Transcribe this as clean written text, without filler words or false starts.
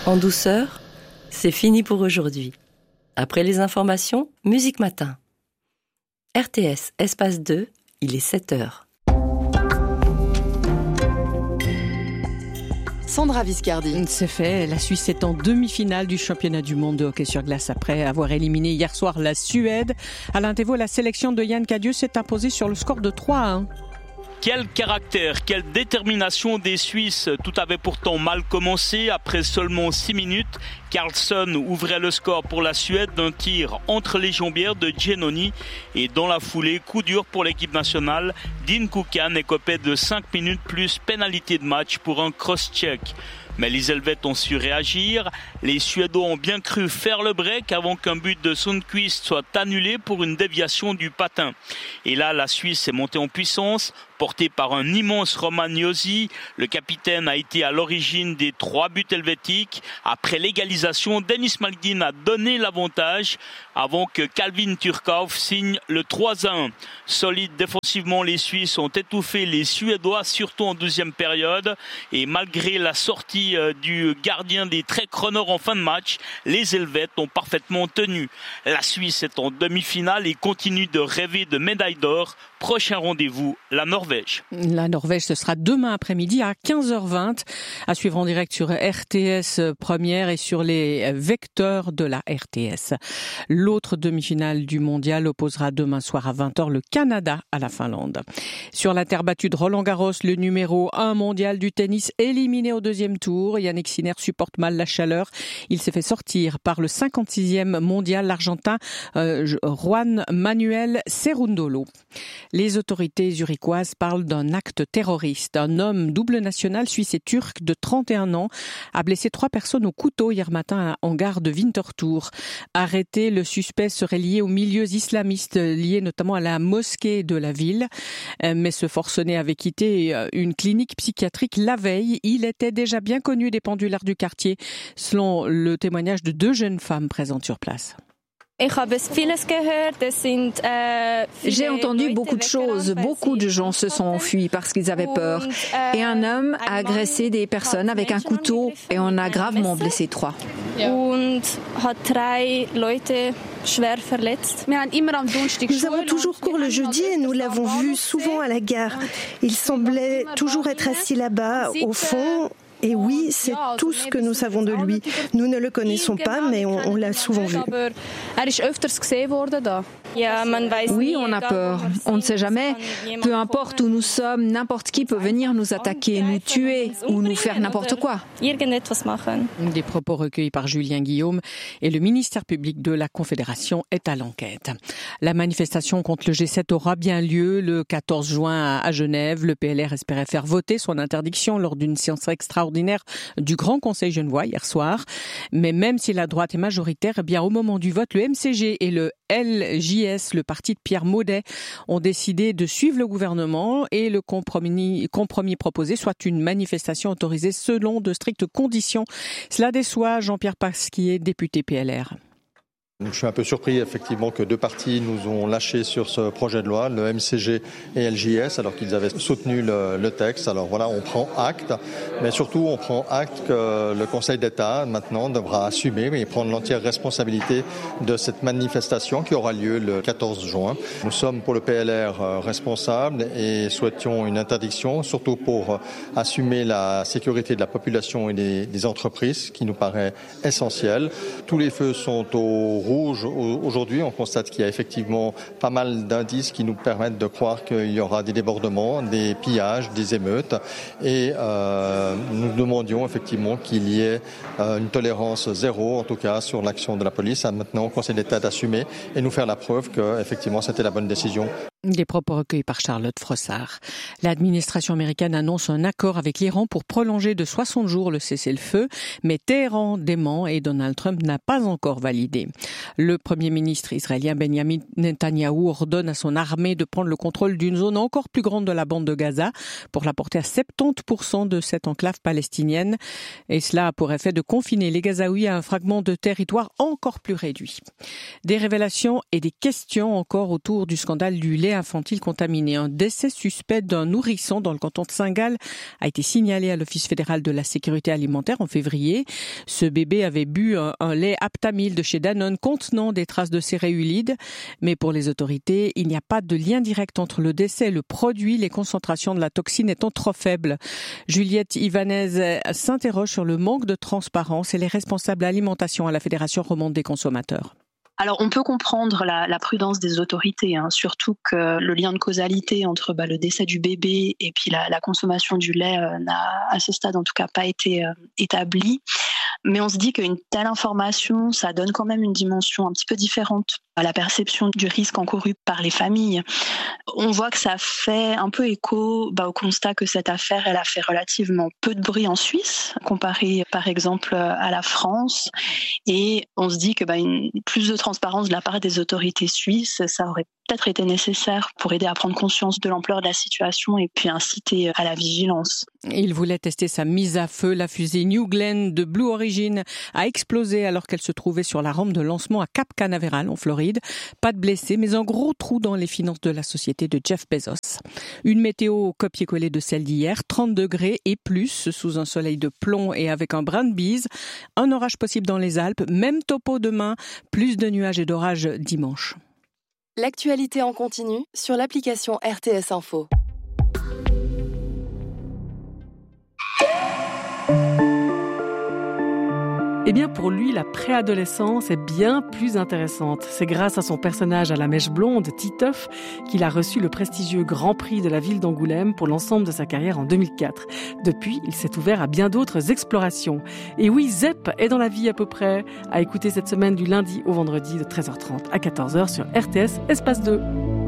En douceur, c'est fini pour aujourd'hui. Après les informations, Musique Matin. RTS, espace 2, il est 7h. Sandra Viscardi. C'est fait, la Suisse est en demi-finale du championnat du monde de hockey sur glace après avoir éliminé hier soir la Suède. Alain Thévault, la sélection de Yann Cadieux s'est imposée sur le score de 3-1. Quel caractère, quelle détermination des Suisses. Tout avait pourtant mal commencé. Après seulement 6 minutes, Carlsson ouvrait le score pour la Suède d'un tir entre les jambières de Giannoni. Et dans la foulée, coup dur pour l'équipe nationale. Dean Kukan écopait de 5 minutes plus pénalité de match pour un cross-check. Mais les Helvètes ont su réagir. Les Suédois ont bien cru faire le break avant qu'un but de Sundqvist soit annulé pour une déviation du patin. Et là, la Suisse est montée en puissance, portée par un immense Roman Josi. Le capitaine a été à l'origine des 3 buts helvétiques. Après l'égalisation, Dennis Malgin a donné l'avantage avant que Calvin Turkov signe le 3-1. Solides défensivement, les Suisses ont étouffé les Suédois, surtout en deuxième période. Et malgré la sortie du gardien des Trek Runners en fin de match, les Helvètes ont parfaitement tenu. La Suisse est en demi-finale et continue de rêver de médaille d'or. Prochain rendez-vous, la Norvège. La Norvège, ce sera demain après-midi à 15h20, à suivre en direct sur RTS Première et sur les vecteurs de la RTS. L'autre demi-finale du mondial opposera demain soir à 20h le Canada à la Finlande. Sur la terre battue de Roland-Garros, le numéro 1 mondial du tennis éliminé au deuxième tour. Yannick Sinner supporte mal la chaleur. Il s'est fait sortir par le 56e mondial, l'Argentin Juan Manuel Cerundolo. Les autorités zurichoises parlent d'un acte terroriste. Un homme double national suisse et turc de 31 ans a blessé 3 personnes au couteau hier matin en gare de Winterthur. Arrêté, le suspect serait lié aux milieux islamistes, liés notamment à la mosquée de la ville. Mais ce forcené avait quitté une clinique psychiatrique la veille. Il était déjà bien connu des pendulaires du quartier, selon le témoignage de 2 jeunes femmes présentes sur place. J'ai entendu beaucoup de choses. Beaucoup de gens se sont enfuis parce qu'ils avaient peur. Et un homme a agressé des personnes avec un couteau et en a gravement blessé 3. Nous avons toujours cours le jeudi et nous l'avons vu souvent à la gare. Il semblait toujours être assis là-bas, au fond. Et oui, c'est tout ce que nous savons de lui. Nous ne le connaissons pas, mais on l'a souvent vu. Oui, on a peur. On ne sait jamais. Peu importe où nous sommes, n'importe qui peut venir nous attaquer, nous tuer ou nous faire n'importe quoi. Des propos recueillis par Julien Guillaume et le ministère public de la Confédération est à l'enquête. La manifestation contre le G7 aura bien lieu le 14 juin à Genève. Le PLR espérait faire voter son interdiction lors d'une séance extraordinaire du Grand Conseil genevois hier soir. Mais même si la droite est majoritaire, eh bien au moment du vote, le MCG et le LJS, le parti de Pierre Maudet, ont décidé de suivre le gouvernement et le compromis proposé soit une manifestation autorisée selon de strictes conditions. Cela déçoit Jean-Pierre Pasquier, député PLR. Je suis un peu surpris effectivement que 2 partis nous ont lâchés sur ce projet de loi, le MCG et LJS, alors qu'ils avaient soutenu le texte. Alors voilà, on prend acte, mais surtout on prend acte que le Conseil d'État maintenant devra assumer et prendre l'entière responsabilité de cette manifestation qui aura lieu le 14 juin. Nous sommes pour le PLR responsables et souhaitions une interdiction, surtout pour assumer la sécurité de la population et des entreprises, qui nous paraît essentiel. Tous les feux sont au rouge. Aujourd'hui, on constate qu'il y a effectivement pas mal d'indices qui nous permettent de croire qu'il y aura des débordements, des pillages, des émeutes. Et nous demandions effectivement qu'il y ait une tolérance zéro, en tout cas, sur l'action de la police. Maintenant, au Conseil d'État d'assumer et nous faire la preuve que effectivement c'était la bonne décision. Des propos recueillis par Charlotte Frossard. L'administration américaine annonce un accord avec l'Iran pour prolonger de 60 jours le cessez-le-feu, mais Téhéran dément et Donald Trump n'a pas encore validé. Le Premier ministre israélien Benjamin Netanyahou ordonne à son armée de prendre le contrôle d'une zone encore plus grande de la bande de Gaza pour la porter à 70% de cette enclave palestinienne. Et cela a pour effet de confiner les Gazaouis à un fragment de territoire encore plus réduit. Des révélations et des questions encore autour du scandale du lait lait infantile contaminé. Un décès suspect d'un nourrisson dans le canton de Saint-Gall a été signalé à l'Office fédéral de la sécurité alimentaire en février. Ce bébé avait bu un lait Aptamil de chez Danone contenant des traces de céréulides. Mais pour les autorités, il n'y a pas de lien direct entre le décès et le produit, les concentrations de la toxine étant trop faibles. Juliette Ivanez s'interroge sur le manque de transparence et les responsables alimentation à la Fédération romande des consommateurs. Alors, on peut comprendre la prudence des autorités, surtout que le lien de causalité entre le décès du bébé et puis la consommation du lait n'a, à ce stade en tout cas, pas été établi. Mais on se dit qu'une telle information, ça donne quand même une dimension un petit peu différente à la perception du risque encouru par les familles. On voit que ça fait un peu écho au constat que cette affaire, elle a fait relativement peu de bruit en Suisse, comparé par exemple à la France. Et on se dit que plus de transparence de la part des autorités suisses, ça aurait peut-être été nécessaire pour aider à prendre conscience de l'ampleur de la situation et puis inciter à la vigilance. Il voulait tester sa mise à feu. La fusée New Glenn de Blue Origin a explosé alors qu'elle se trouvait sur la rampe de lancement à Cap Canaveral en Floride. Pas de blessés, mais un gros trou dans les finances de la société de Jeff Bezos. Une météo copier-coller de celle d'hier, 30 degrés et plus sous un soleil de plomb et avec un brin de bise. Un orage possible dans les Alpes, même topo demain, plus de nuages et d'orages dimanche. L'actualité en continu sur l'application RTS Info. Eh bien, pour lui, la préadolescence est bien plus intéressante. C'est grâce à son personnage à la mèche blonde, Titeuf, qu'il a reçu le prestigieux Grand Prix de la ville d'Angoulême pour l'ensemble de sa carrière en 2004. Depuis, il s'est ouvert à bien d'autres explorations. Et oui, Zep est dans la vie à peu près. À écouter cette semaine du lundi au vendredi de 13h30 à 14h sur RTS Espace 2.